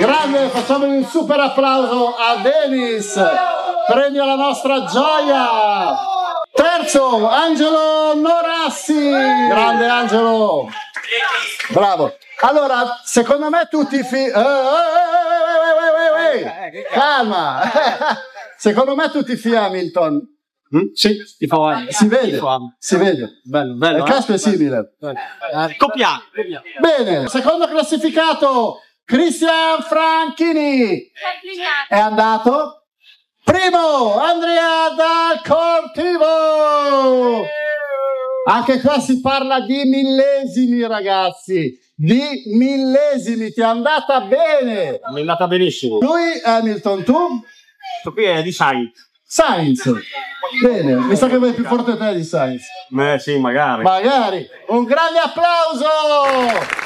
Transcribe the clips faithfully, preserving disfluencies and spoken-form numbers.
Grande, facciamogli un super applauso a Denis, premio alla nostra gioia. Terzo, Angelo Norassi. Grande Angelo, bravo. Allora, secondo me tu ti fi... Eh, eh, eh, eh, eh, calma. Secondo me tu ti fi Hamilton. Mm? Sì, ti fa si vede, si vede. Bello, bello. Il casco eh? è simile. Eh, coppia. Bene, secondo classificato Cristian Franchini è andato. Primo, Andrea Dal Cortivo. Anche qua si parla di millesimi, ragazzi. Di millesimi, ti è andata bene. Mi è andata benissimo. Lui, Hamilton, tu? Questo qui è di Sainz. Sainz. Bene, mi sa che vai più forte te di Sainz. Eh sì, magari. Magari. Un grande applauso!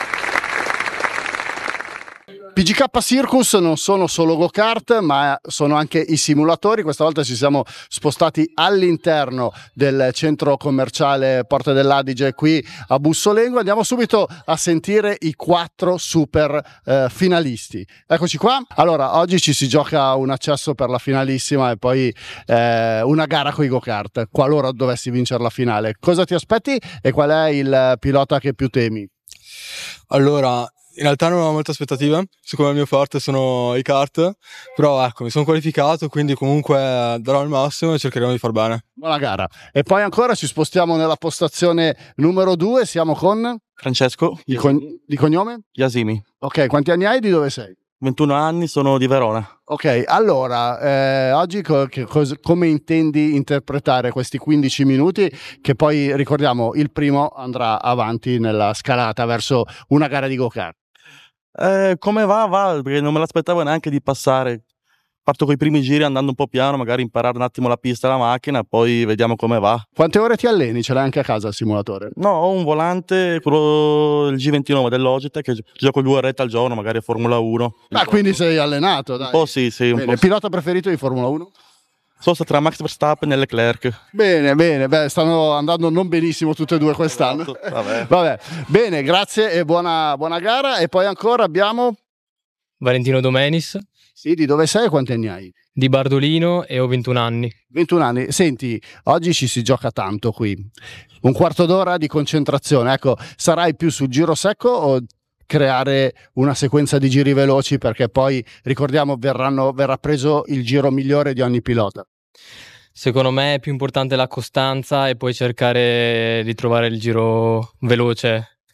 P G K Circus non sono solo go-kart, ma sono anche i simulatori. Questa volta ci siamo spostati all'interno del centro commerciale Porta dell'Adige qui a Bussolengo. Andiamo subito a sentire i quattro super eh, finalisti. Eccoci qua. Allora, oggi ci si gioca un accesso per la finalissima e poi eh, una gara con i go-kart. Qualora dovessi vincere la finale, cosa ti aspetti e qual è il pilota che più temi? Allora, in realtà non ho molte aspettative, siccome il mio forte sono i kart, però ecco, mi sono qualificato, quindi comunque darò il massimo e cercheremo di far bene. Buona gara. E poi ancora ci spostiamo nella postazione numero due, siamo con Francesco di, con... di cognome? Yasimi. Ok, quanti anni hai e di dove sei? ventuno anni, sono di Verona. Ok, allora, eh, oggi co- che cos- come intendi interpretare questi quindici minuti che poi, ricordiamo, il primo andrà avanti nella scalata verso una gara di go-kart? Eh, come va? Va, perché non me l'aspettavo neanche di passare. Parto con i primi giri andando un po' piano, magari imparare un attimo la pista e la macchina, poi vediamo come va. Quante ore ti alleni? Ce l'hai anche a casa il simulatore? No, ho un volante, quello il G ventinove del Logitech, che gioco due orette al giorno, magari a Formula uno. Ah, quindi sei allenato, dai. Un po' sì, sì. Un Bene, po'. Pilota preferito di Formula uno? Sono stato tra Max Verstappen e Leclerc. Bene, bene, beh, stanno andando non benissimo tutte e due quest'anno. Vabbè. Vabbè, bene, grazie e buona, buona gara. E poi ancora abbiamo Valentino Domenis. Sì, di dove sei e quanti anni hai? Di Bardolino e ho ventuno anni. ventuno anni. Senti, oggi ci si gioca tanto qui. Un quarto d'ora di concentrazione. Ecco, sarai più sul giro secco o creare una sequenza di giri veloci, perché poi, ricordiamo, verranno, verrà preso il giro migliore di ogni pilota? Secondo me è più importante la costanza e poi cercare di trovare il giro veloce